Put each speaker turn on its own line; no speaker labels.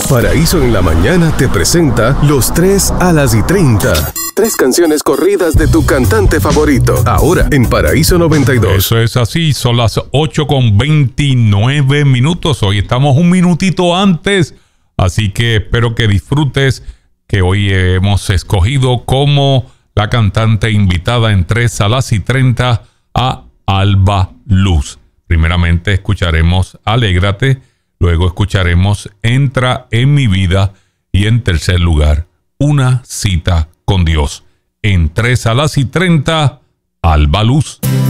Paraíso en la Mañana te presenta Los 3 a las y 30. 3 canciones corridas de tu cantante favorito. Ahora en Paraíso 92.
Eso es así, son las 8:29. Hoy estamos un minutito antes, así que espero que disfrutes que hoy hemos escogido como la cantante invitada en 3 a las y 30 a Alba Luz. Primeramente escucharemos Alégrate, luego escucharemos Entra en mi vida y en tercer lugar, Una cita con Dios. En 3 a las y 30, Alba Luz.